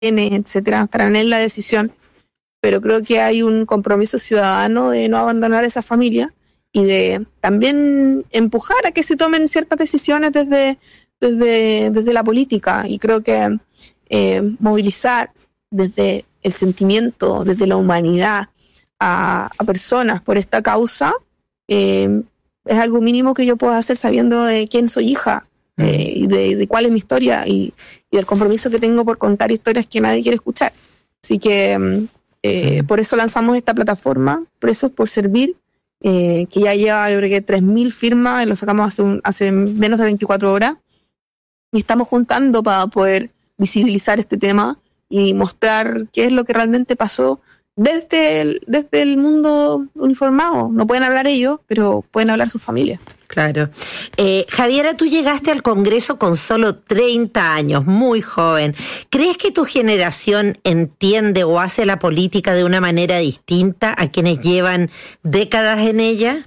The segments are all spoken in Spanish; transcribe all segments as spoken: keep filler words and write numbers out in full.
etcétera, estarán en la decisión, pero creo que hay un compromiso ciudadano de no abandonar esa familia y de también empujar a que se tomen ciertas decisiones desde, desde, desde la política, y creo que eh, movilizar desde el sentimiento, desde la humanidad a, a personas por esta causa eh, es algo mínimo que yo puedo hacer sabiendo de quién soy hija eh, y de, de cuál es mi historia y, y del compromiso que tengo por contar historias que nadie quiere escuchar. Así que eh, por eso lanzamos esta plataforma, Presos por Servir, eh, que ya lleva, yo creo que tres mil firmas, lo sacamos hace, un, hace menos de veinticuatro horas, y estamos juntando para poder visibilizar este tema y mostrar qué es lo que realmente pasó desde el, desde el mundo uniformado. No pueden hablar ellos, pero pueden hablar sus familias. Claro. Eh, Javiera, tú llegaste al Congreso con solo treinta años, muy joven. ¿Crees que tu generación entiende o hace la política de una manera distinta a quienes llevan décadas en ella?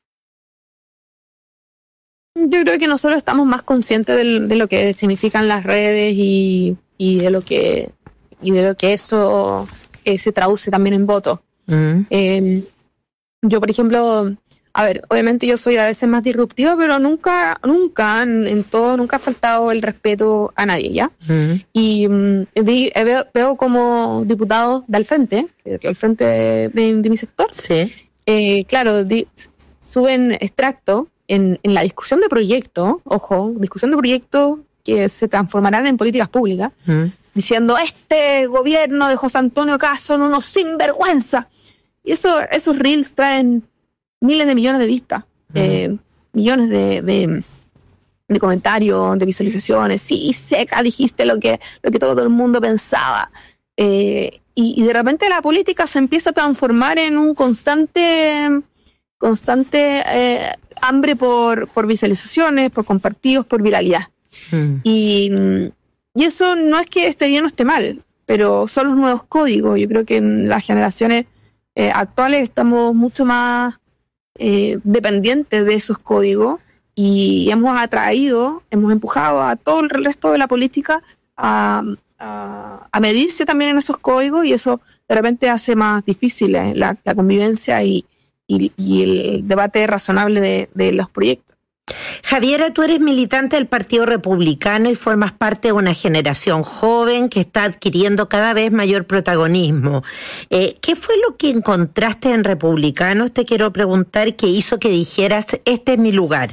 Yo creo que nosotros estamos más conscientes de, de lo que significan las redes y, y de lo que y de lo que eso eh, se traduce también en votos. Mm. Eh, yo, por ejemplo, a ver, obviamente yo soy a veces más disruptiva, pero nunca, nunca, en, en todo, nunca ha faltado el respeto a nadie, ¿ya? Mm. Y um, veo, veo como diputados del frente, el frente de, de, de mi sector, sí. eh, claro, di, suben extractos en, en la discusión de proyectos, ojo, discusión de proyectos que se transformarán en políticas públicas, mm. diciendo, este gobierno de José Antonio Kast son unos sinvergüenza. Y eso, esos reels traen miles de millones de vistas, uh-huh. eh, millones de, de, de comentarios, de visualizaciones. Sí, seca, dijiste lo que, lo que todo el mundo pensaba. Eh, y, y de repente la política se empieza a transformar en un constante, constante eh, hambre por, por visualizaciones, por compartidos, por viralidad. Uh-huh. Y... Y eso no es que esté bien o esté mal, pero son los nuevos códigos. Yo creo que en las generaciones eh, actuales estamos mucho más eh, dependientes de esos códigos y hemos atraído, hemos empujado a todo el resto de la política a, a, a medirse también en esos códigos, y eso de repente hace más difícil la, la convivencia y, y, y el debate razonable de, de los proyectos. Javiera, tú eres militante del Partido Republicano y formas parte de una generación joven que está adquiriendo cada vez mayor protagonismo. Eh, ¿Qué fue lo que encontraste en Republicanos? Te quiero preguntar, ¿qué hizo que dijeras, este es mi lugar?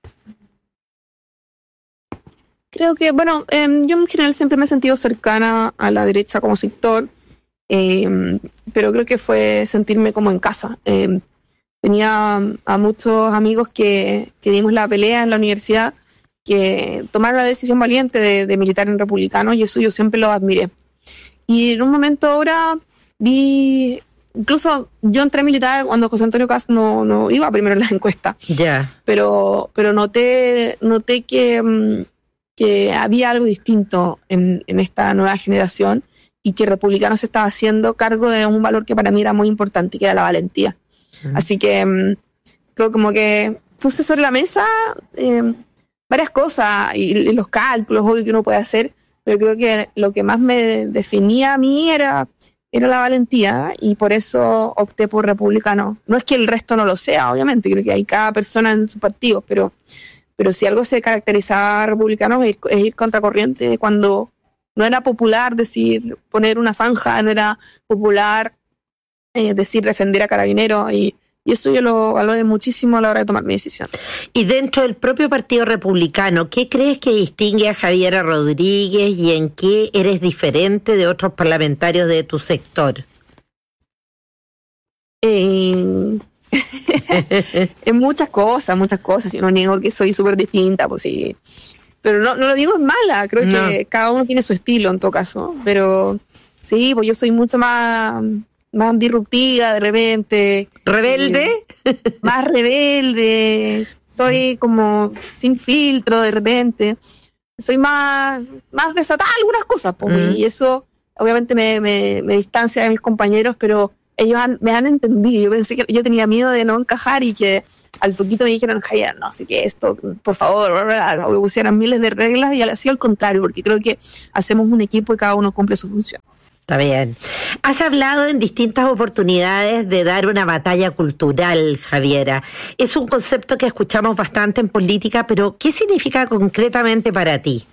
Creo que, bueno, eh, yo en general siempre me he sentido cercana a la derecha como sector, eh, pero creo que fue sentirme como en casa. Eh, Tenía a muchos amigos que, que dimos la pelea en la universidad, que tomaron la decisión valiente de, de militar en Republicanos, y eso yo siempre lo admiré. Y en un momento ahora vi, incluso yo entré a militar cuando José Antonio Kast no, no iba primero en las encuestas. Ya. Yeah. Pero, pero noté, noté que, que había algo distinto en, en esta nueva generación y que Republicanos se estaba haciendo cargo de un valor que para mí era muy importante, que era la valentía. Así que um, creo como que puse sobre la mesa eh, varias cosas y, y los cálculos, obvio que uno puede hacer, pero creo que lo que más me definía a mí era, era la valentía, y por eso opté por Republicano. No es que el resto no lo sea, obviamente, creo que hay cada persona en sus partidos, pero, pero si algo se caracterizaba a Republicanos es ir, es ir contracorriente. Cuando no era popular decir poner una zanja, no era popular Eh, decir defender a Carabineros, y, y eso yo lo valoré muchísimo a la hora de tomar mi decisión. Y dentro del propio Partido Republicano, ¿qué crees que distingue a Javiera Rodríguez y en qué eres diferente de otros parlamentarios de tu sector? Eh, en muchas cosas, muchas cosas. Yo no niego que soy súper distinta, pues sí. Pero no, no lo digo en mala, creo no. que cada uno tiene su estilo en todo caso. Pero sí, pues yo soy mucho más... más disruptiva de repente. ¿Rebelde? Eh, más rebelde. Soy como sin filtro de repente. Soy más, más desatada algunas cosas. Pues, mm. Y eso obviamente me, me, me distancia de mis compañeros, pero ellos han, me han entendido. Yo pensé que yo tenía miedo de no encajar y que al poquito me dijeron, Javier, no sé qué esto, por favor, me pusieron miles de reglas y ha sido al contrario, porque creo que hacemos un equipo y cada uno cumple su función. Está bien. Has hablado en distintas oportunidades de dar una batalla cultural, Javiera. Es un concepto que escuchamos bastante en política, pero ¿qué significa concretamente para ti?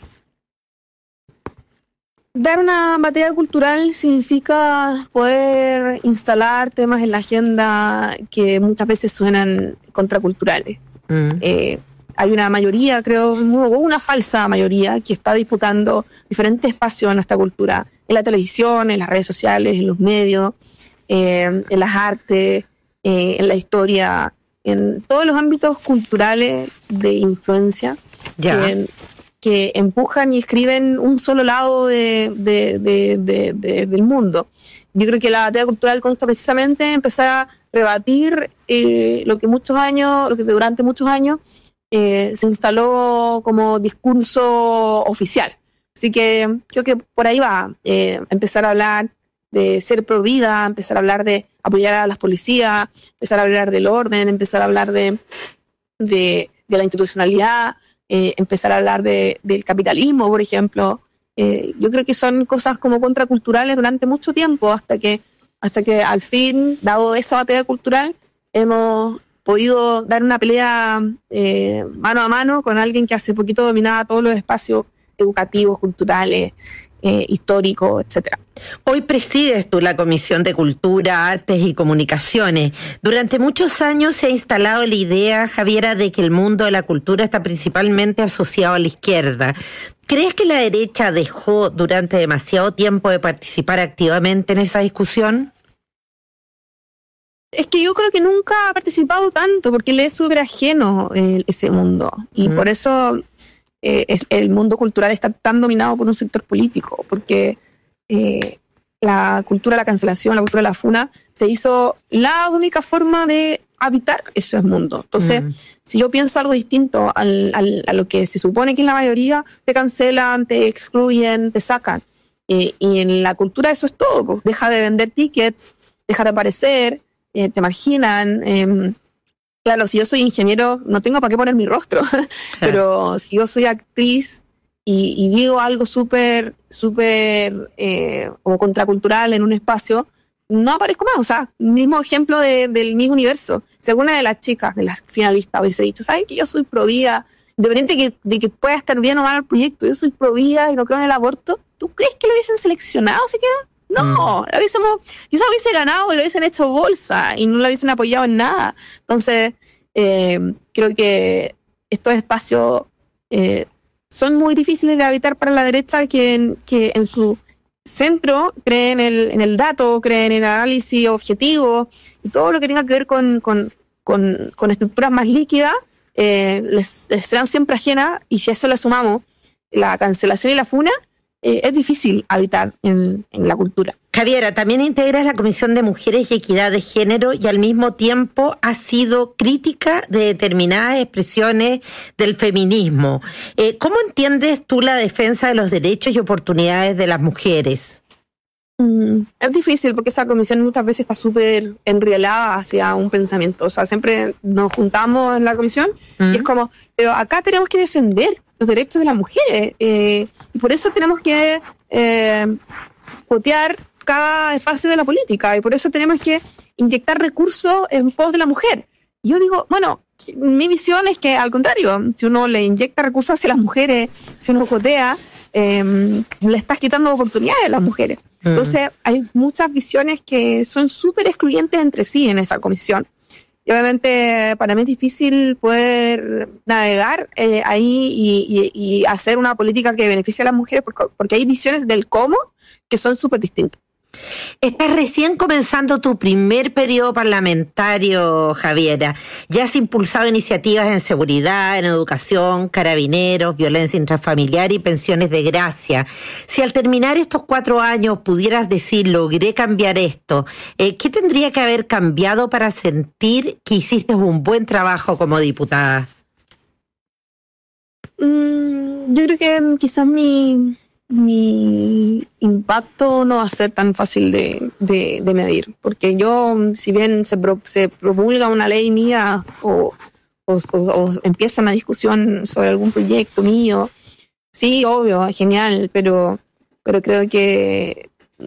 Dar una batalla cultural significa poder instalar temas en la agenda que muchas veces suenan contraculturales. Mm. Eh, hay una mayoría, creo, una falsa mayoría que está disputando diferentes espacios en nuestra cultura, en la televisión, en las redes sociales, en los medios, eh, en las artes, eh, en la historia, en todos los ámbitos culturales de influencia. Ya. Que, que empujan y escriben un solo lado de, de, de, de, de, del mundo. Yo creo que la batalla cultural consta precisamente en empezar a rebatir eh, lo que muchos años, lo que durante muchos años eh, se instaló como discurso oficial. Así que creo que por ahí va, eh, empezar a hablar de ser pro vida, empezar a hablar de apoyar a las policías, empezar a hablar del orden, empezar a hablar de, de, de la institucionalidad, Eh, empezar a hablar de, del capitalismo, por ejemplo. Eh, yo creo que son cosas como contraculturales durante mucho tiempo, hasta que, hasta que al fin, dado esa batalla cultural, hemos podido dar una pelea eh, mano a mano con alguien que hace poquito dominaba todos los espacios educativos, culturales, eh, históricos, etcétera. Hoy presides tú la Comisión de Cultura, Artes y Comunicaciones. Durante muchos años se ha instalado la idea, Javiera, de que el mundo de la cultura está principalmente asociado a la izquierda. ¿Crees que la derecha dejó durante demasiado tiempo de participar activamente en esa discusión? Es que yo creo que nunca ha participado tanto, porque le es súper ajeno eh, ese mundo. Y mm. por eso eh, es, el mundo cultural está tan dominado por un sector político, porque Eh, la cultura de la cancelación, la cultura de la funa, se hizo la única forma de habitar ese mundo. Entonces, mm. si yo pienso algo distinto al, al, a lo que se supone que es la mayoría, te cancelan, te excluyen, te sacan. Eh, y en la cultura eso es todo, pues. Deja de vender tickets, deja de aparecer, eh, te marginan. Eh, claro, si yo soy ingeniero, no tengo para qué poner mi rostro, pero si yo soy actriz, Y, y digo algo súper, súper eh, como contracultural en un espacio, no aparezco más. O sea, mismo ejemplo de, del mismo universo. Si alguna de las chicas, de las finalistas, hubiese dicho, ¿sabes que yo soy pro vida? Independiente de que, de que pueda estar bien o mal el proyecto, yo soy pro vida y no creo en el aborto, ¿tú crees que lo hubiesen seleccionado siquiera? No, mm. lo hubiésemos, quizás hubiese ganado y lo hubiesen hecho bolsa y no lo hubiesen apoyado en nada. Entonces, eh, creo que estos espacios Eh, son muy difíciles de habitar para la derecha, que en, que en su centro creen en el, en el dato, creen en el análisis objetivo y todo lo que tenga que ver con, con, con, con estructuras más líquidas, eh, les, les serán siempre ajenas, y si a eso le sumamos la cancelación y la funa, eh, es difícil habitar en, en la cultura. Javiera, también integras la Comisión de Mujeres y Equidad de Género y al mismo tiempo has sido crítica de determinadas expresiones del feminismo. Eh, ¿Cómo entiendes tú la defensa de los derechos y oportunidades de las mujeres? Mm, es difícil porque esa comisión muchas veces está súper enrielada hacia un pensamiento. O sea, siempre nos juntamos en la comisión mm. y es como, pero acá tenemos que defender los derechos de las mujeres. Eh, y por eso tenemos que eh, cotear cada espacio de la política, y por eso tenemos que inyectar recursos en pos de la mujer. Y yo digo, bueno, mi visión es que al contrario, si uno le inyecta recursos hacia las mujeres, si uno cotea, eh, le estás quitando oportunidades a las mujeres. Mm. Entonces hay muchas visiones que son súper excluyentes entre sí en esa comisión. Y obviamente para mí es difícil poder navegar eh, ahí y, y, y hacer una política que beneficie a las mujeres, porque, porque hay visiones del cómo que son súper distintas. Estás recién comenzando tu primer periodo parlamentario, Javiera. Ya has impulsado iniciativas en seguridad, en educación, carabineros, violencia intrafamiliar y pensiones de gracia. Si al terminar estos cuatro años pudieras decir, logré cambiar esto, eh, ¿qué tendría que haber cambiado para sentir que hiciste un buen trabajo como diputada? Mm, yo creo que quizás mi... mi impacto no va a ser tan fácil de, de, de medir, porque yo, si bien se, pro, se promulga una ley mía o, o, o, o empieza una discusión sobre algún proyecto mío, sí, obvio, genial, pero, pero creo que